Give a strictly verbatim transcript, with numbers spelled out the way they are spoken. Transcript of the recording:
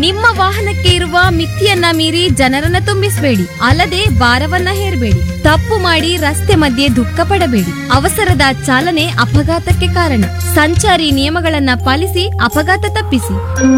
ನಿಮ್ಮ ವಾಹನಕ್ಕೆ ಇರುವ ಮಿತಿಯನ್ನ ಮೀರಿ ಜನರನ್ನ ತುಂಬಿಸಬೇಡಿ, ಅಲ್ಲದೆ ಭಾರವನ್ನ ಹೇರಬೇಡಿ. ತಪ್ಪು ಮಾಡಿ ರಸ್ತೆ ಮಧ್ಯೆ ದುಃಖ ಪಡಬೇಡಿ. ಅವಸರದ ಚಾಲನೆ ಅಪಘಾತಕ್ಕೆ ಕಾರಣ. ಸಂಚಾರಿ ನಿಯಮಗಳನ್ನ ಪಾಲಿಸಿ ಅಪಘಾತ ತಪ್ಪಿಸಿ.